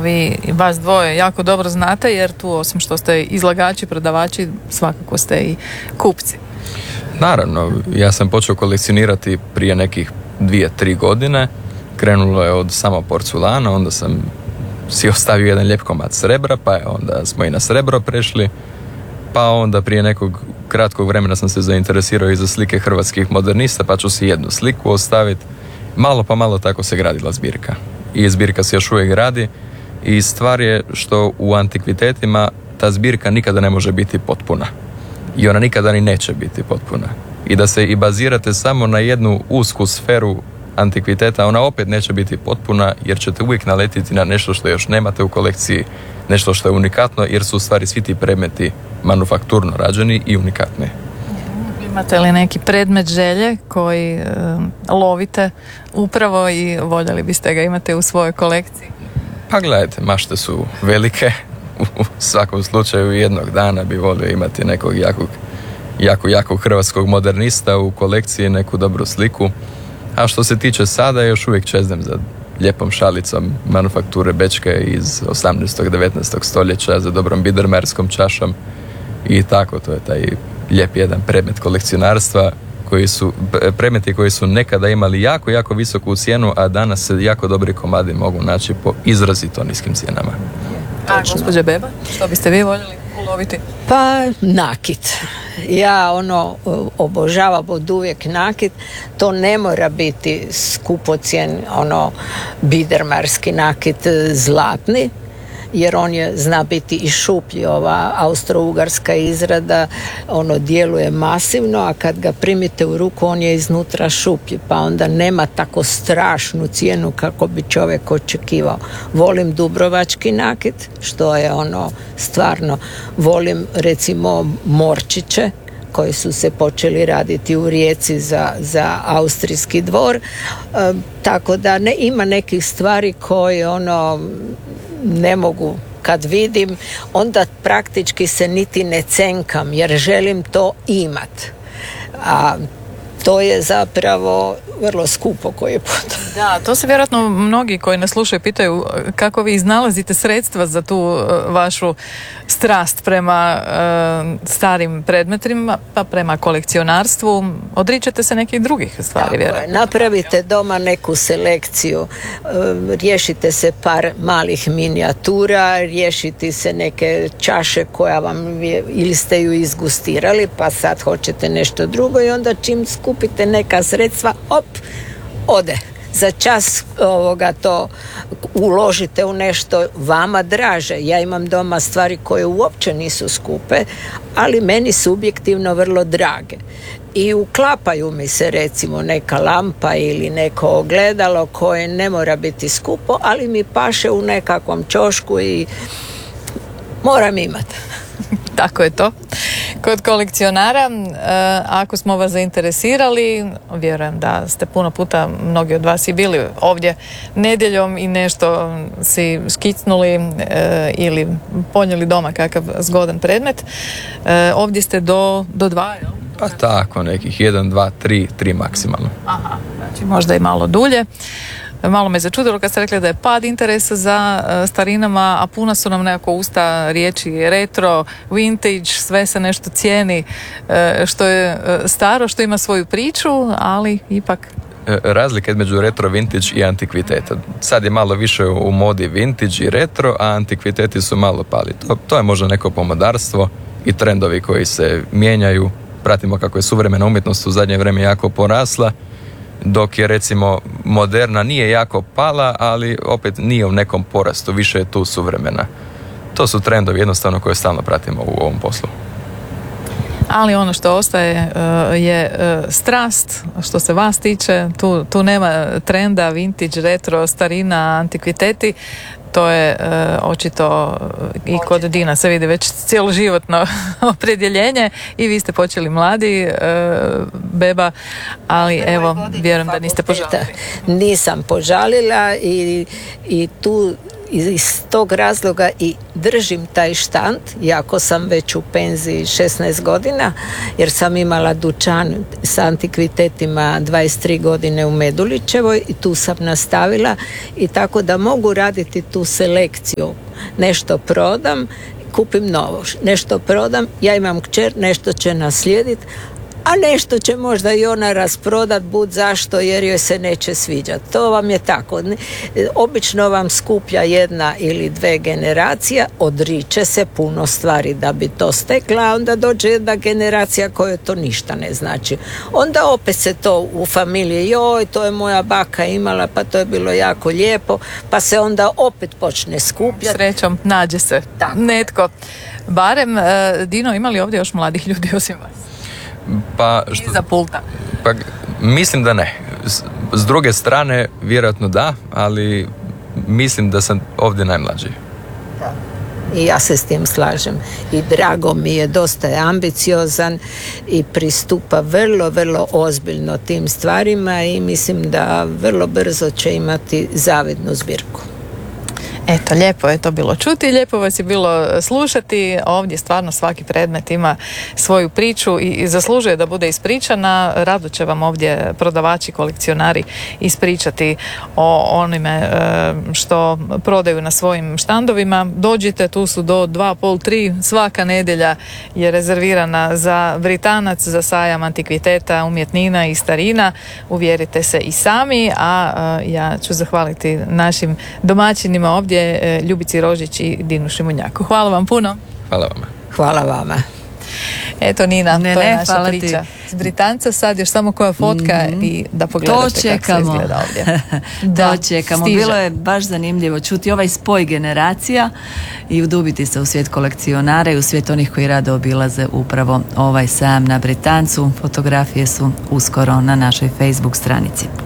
vi vas dvoje jako dobro znate, jer tu osim što ste izlagači, prodavači, svakako ste i kupci. Naravno, ja sam počeo kolekcionirati prije nekih 2-3 godine. Krenulo je od samo porculana, onda sam si ostavio jedan lijep komad srebra, pa onda smo i na srebro prešli, pa onda prije nekog kratkog vremena sam se zainteresirao i za slike hrvatskih modernista, pa ću si jednu sliku ostaviti. Malo pa malo tako se gradila zbirka. I zbirka se još uvijek gradi i stvar je što u antikvitetima ta zbirka nikada ne može biti potpuna. I ona nikada ni neće biti potpuna. I da se i bazirate samo na jednu usku sferu antikviteta, ona opet neće biti potpuna, jer ćete uvijek naletiti na nešto što još nemate u kolekciji, nešto što je unikatno, jer su u stvari svi ti predmeti manufakturno rađeni i unikatni. Imate li neki predmet želje koji lovite upravo i voljeli biste ga imati u svojoj kolekciji? Pa gledajte, mašte su velike. U svakom slučaju jednog dana bi volio imati nekog jakog hrvatskog modernista u kolekciji, neku dobru sliku. A što se tiče sada, još uvijek čeznem za lijepom šalicom manufakture Bečke iz 18. 19. stoljeća, za dobrom bidermajerskom čašom i tako. To je taj lijep jedan predmet kolekcionarstva, predmeti koji su nekada imali jako visoku cijenu, a danas se jako dobri komadi mogu naći po izrazito niskim cijenama. A gospođa Beba, što biste vi voljeli uloviti? Pa nakit. Ja obožavam od uvijek nakit. To ne mora biti skupocjen bidermarski nakit zlatni, jer on zna biti i šuplji. Ova austro-ugarska izrada djeluje masivno, a kad ga primite u ruku on je iznutra šuplji, pa onda nema tako strašnu cijenu kako bi čovjek očekivao. Volim dubrovački nakit, što je stvarno, volim recimo morčiće koji su se počeli raditi u Rijeci za austrijski dvor, tako da ima nekih stvari koje ne mogu, kad vidim, onda praktički se niti ne cenkam, jer želim to imat. A to je zapravo vrlo skupo koji put. Da, to se vjerojatno mnogi koji nas slušaju pitaju kako vi iznalazite sredstva za tu vašu strast prema starim predmetima, pa prema kolekcionarstvu. Odričete se nekih drugih stvari, vjerojatno. Napravite doma neku selekciju, riješite se par malih minijatura, riješite se neke čaše koja vam ili ste ju izgustirali, pa sad hoćete nešto drugo i onda čim skupite neka sredstva, ode. Za čas to uložite u nešto vama draže. Ja imam doma stvari koje uopće nisu skupe, ali meni subjektivno vrlo drage. I uklapaju mi se recimo neka lampa ili neko ogledalo koje ne mora biti skupo, ali mi paše u nekakvom ćošku i moram imati. Tako je to. Kod kolekcionara, ako smo vas zainteresirali, vjerujem da ste puno puta, mnogi od vas i bili ovdje nedjeljom i nešto si skicnuli ili ponijeli doma kakav zgodan predmet. Ovdje ste do 2, jel? Pa tako, nekih 1, 2, 3 maksimalno. Aha, znači možda i malo dulje. Malo me začudilo kad ste rekli da je pad interesa za starinama, a puna su nam nekako usta riječi retro, vintage, sve se nešto cijeni što je staro, što ima svoju priču, ali ipak... Razlika između retro, vintage i antikviteta. Sad je malo više u modi vintage i retro, a antikviteti su malo pali. To je možda neko pomodarstvo i trendovi koji se mijenjaju. Pratimo kako je suvremena umjetnost u zadnje vrijeme jako porasla, dok je recimo moderna nije jako pala, ali opet nije u nekom porastu, više je tu suvremena. To su trendovi jednostavno koje stalno pratimo u ovom poslu. Ali ono što ostaje je strast, što se vas tiče, tu nema trenda, vintage, retro, starina, antikviteti. To je očito i kod Dina se vidi već cjeloživotno opredjeljenje i vi ste počeli mladi, Beba, ali evo, vjerujem da niste požalili. Nisam požalila i tu iz tog razloga i držim taj štand, iako sam već u penziji 16 godina, jer sam imala dućan s antikvitetima 23 godine u Medulićevoj i tu sam nastavila i tako da mogu raditi tu selekciju. Nešto prodam, kupim novo, nešto prodam, ja imam kćer, nešto će naslijediti, a nešto će možda i ona rasprodat, bud zašto, jer joj se neće sviđati. To vam je tako. Obično vam skuplja jedna ili dve generacija, odriče se puno stvari da bi to stekla, a onda dođe jedna generacija kojoj to ništa ne znači. Onda opet se to u familiji, joj, to je moja baka imala, pa to je bilo jako lijepo, pa se onda opet počne skupljati. Srećom, nađe se netko. Barem, Dino, ima li ovdje još mladih ljudi osim vas? Pa, Iza pulta. Pa mislim da ne. S druge strane vjerojatno da, ali mislim da sam ovdje najmlađi. Da. I ja se s tim slažem. I drago mi je, dosta je ambiciozan i pristupa vrlo, vrlo ozbiljno tim stvarima i mislim da vrlo brzo će imati zavidnu zbirku. Eto, lijepo je to bilo čuti, lijepo vas je bilo slušati. Ovdje stvarno svaki predmet ima svoju priču i zaslužuje da bude ispričana. Rado će vam ovdje prodavači, kolekcionari ispričati o onime što prodaju na svojim štandovima. Dođite, tu su do 2:30, 3, svaka nedjelja je rezervirana za Britanac, za sajam antikviteta, umjetnina i starina. Uvjerite se i sami, a ja ću zahvaliti našim domaćinima ovdje, Ljubici Rožić i Dinu Šimunjaku. Hvala vam puno. Hvala vama. Hvala vama. Eto, Nina, to je naša priča s Britanca. Sad još samo koja fotka i da pogledate kako se izgleda ovdje. To čekamo. Stiže. Bilo je baš zanimljivo čuti ovaj spoj generacija i udubiti se u svijet kolekcionara i u svijet onih koji rado obilaze upravo ovaj sajam na Britancu. Fotografije su uskoro na našoj Facebook stranici.